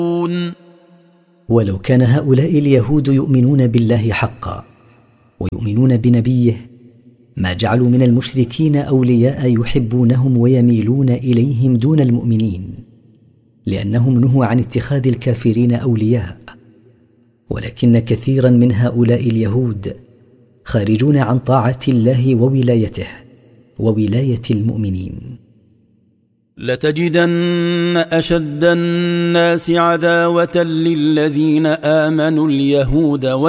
ولو كان هؤلاء اليهود يؤمنون بالله حقا ويؤمنون بنبيه ما جعلوا من المشركين أولياء يحبونهم ويميلون إليهم دون المؤمنين، لأنهم نهوا عن اتخاذ الكافرين أولياء. ولكن كثيرا من هؤلاء اليهود خارجون عن طاعة الله وولايته وولاية المؤمنين. لتجدن أشد الناس عداوة للذين آمنوا اليهود